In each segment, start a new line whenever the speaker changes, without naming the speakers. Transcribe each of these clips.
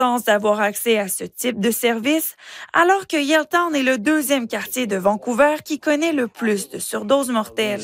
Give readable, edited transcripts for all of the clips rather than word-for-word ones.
d'avoir accès à ce type de service, alors que Yaletown est le deuxième quartier de Vancouver qui connaît le plus de surdoses mortelles.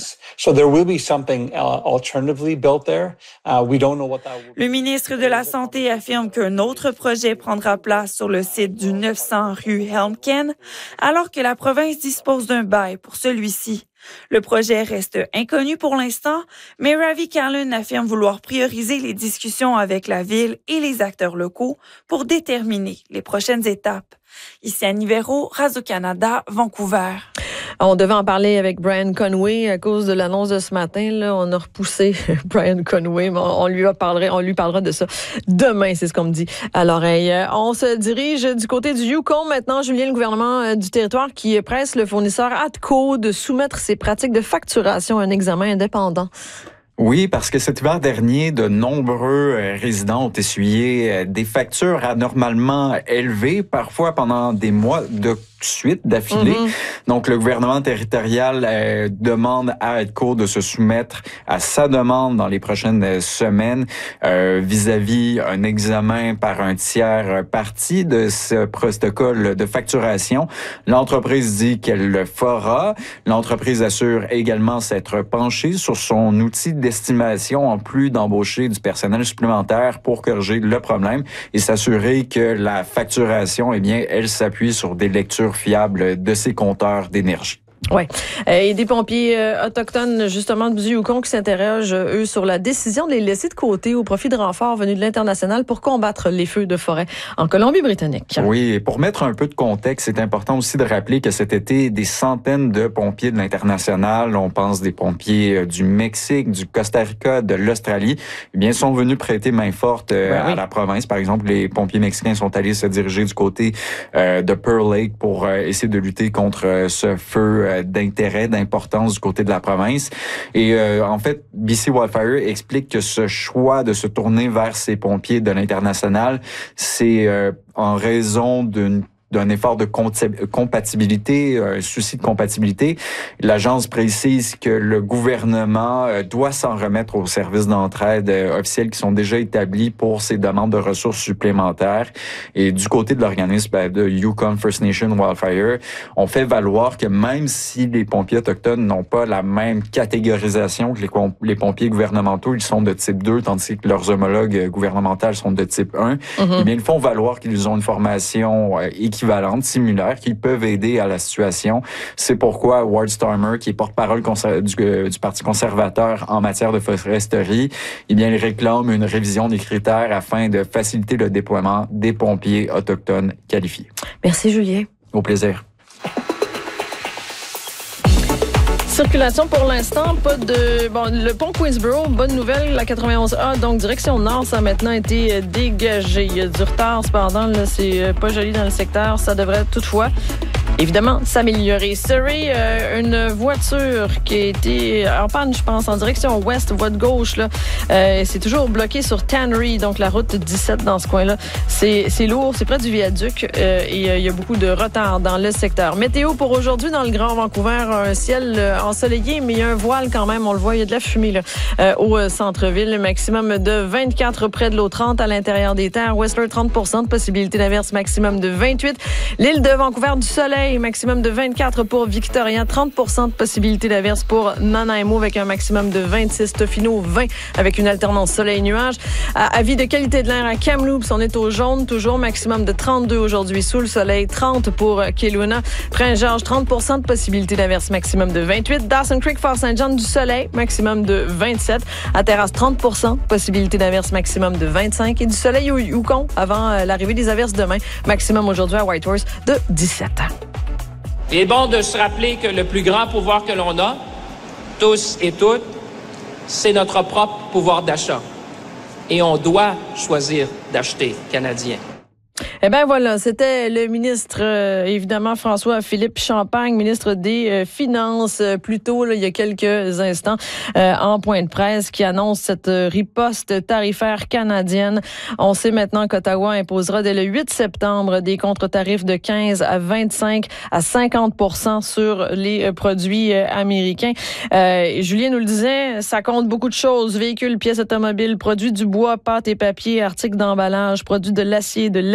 Le ministre de la Santé affirme qu'un autre projet prendra place sur le site du 900 rue Helmken, alors que la province dispose d'un bail pour celui-ci. Le projet reste inconnu pour l'instant, mais Ravi Kahlon affirme vouloir prioriser les discussions avec la ville et les acteurs locaux pour déterminer les prochaines étapes. Ici Annie Véro, Radio-Canada, Vancouver.
On devait en parler avec Brian Conway à cause de l'annonce de ce matin. Là, on a repoussé Brian Conway, mais on lui parlera de ça demain, c'est ce qu'on me dit à l'oreille. On se dirige du côté du Yukon maintenant. Julien, le gouvernement du territoire qui presse le fournisseur ATCO de soumettre ses pratiques de facturation à un examen indépendant.
Oui, parce que cet hiver dernier, de nombreux résidents ont essuyé des factures anormalement élevées, parfois pendant des mois de suite d'affilée. Donc, le gouvernement territorial demande à ATCO de se soumettre à sa demande dans les prochaines semaines vis-à-vis un examen par un tiers parti de ce protocole de facturation. L'entreprise dit qu'elle le fera. L'entreprise assure également s'être penchée sur son outil d'estimation en plus d'embaucher du personnel supplémentaire pour corriger le problème et s'assurer que la facturation, eh bien, elle s'appuie sur des lectures fiables de ses compteurs d'énergie.
Oui. Et des pompiers autochtones, justement, du Yukon qui s'interrogent, eux, sur la décision de les laisser de côté au profit de renforts venus de l'international pour combattre les feux de forêt en Colombie-Britannique.
Oui, et pour mettre un peu de contexte, c'est important aussi de rappeler que cet été, des centaines de pompiers de l'international, on pense des pompiers du Mexique, du Costa Rica, de l'Australie, eh bien, sont venus prêter main forte à la province. Par exemple, les pompiers mexicains sont allés se diriger du côté de Pearl Lake pour essayer de lutter contre ce feu d'intérêt, d'importance du côté de la province. Et en fait, BC Wildfire explique que ce choix de se tourner vers ces pompiers de l'international, c'est en raison d'un effort de compatibilité, un souci de compatibilité. L'agence précise que le gouvernement doit s'en remettre aux services d'entraide officiels qui sont déjà établis pour ces demandes de ressources supplémentaires. Et du côté de l'organisme de Yukon First Nation Wildfire, on fait valoir que même si les pompiers autochtones n'ont pas la même catégorisation que les pompiers gouvernementaux, ils sont de type 2, tandis que leurs homologues gouvernementales sont de type 1, eh bien, ils font valoir qu'ils ont une formation équivalentes, similaires, qui peuvent aider à la situation. C'est pourquoi Ward Starmer, qui est porte-parole du Parti conservateur en matière de foresterie, eh bien, il réclame une révision des critères afin de faciliter le déploiement des pompiers autochtones qualifiés.
Merci, Julien.
Au plaisir.
Circulation pour l'instant, pas de... Bon, le pont Queensborough, bonne nouvelle, la 91A, donc direction nord, ça a maintenant été dégagé. Il y a du retard, cependant, là, c'est pas joli dans le secteur. Ça devrait toutefois, évidemment, s'améliorer. Surrey, une voiture qui a été en panne, je pense, en direction ouest, voie de gauche, là. C'est toujours bloqué sur Tannery, donc la route 17 dans ce coin-là. C'est lourd, c'est près du viaduc et il y a beaucoup de retard dans le secteur. Météo pour aujourd'hui dans le Grand Vancouver, un ciel ensoleillé, mais il y a un voile quand même, on le voit, il y a de la fumée là, au centre-ville. Maximum de 24 près de l'eau, 30 à l'intérieur des terres. Whistler, 30% de possibilité d'averse, maximum de 28. L'île de Vancouver, du soleil, maximum de 24 pour Victoria, 30% de possibilité d'averse pour Nanaimo avec un maximum de 26. Tofino, 20 avec une alternance soleil-nuage. Avis de qualité de l'air à Kamloops, on est au jaune, toujours maximum de 32 aujourd'hui sous le soleil, 30 pour Kelowna. Prince-Georges, 30% de possibilité d'averse, maximum de 28. Dawson Creek, Fort-Saint-Jean, du soleil, maximum de 27. À Terrasse, 30%, possibilité d'averse, maximum de 25. Et du soleil au Yukon avant l'arrivée des averses demain, maximum aujourd'hui à Whitehorse de 17.
Il est bon de se rappeler que le plus grand pouvoir que l'on a, tous et toutes, c'est notre propre pouvoir d'achat. Et on doit choisir d'acheter canadien.
Eh bien voilà, c'était le ministre, évidemment, François-Philippe Champagne, ministre des Finances, plus tôt, là, il y a quelques instants, en point de presse, qui annonce cette riposte tarifaire canadienne. On sait maintenant qu'Ottawa imposera dès le 8 septembre des contre-tarifs de 15 à 25 à 50% sur les produits américains. Julien nous le disait, ça compte beaucoup de choses. Véhicules, pièces automobiles, produits du bois, pâtes et papier, articles d'emballage, produits de l'acier, de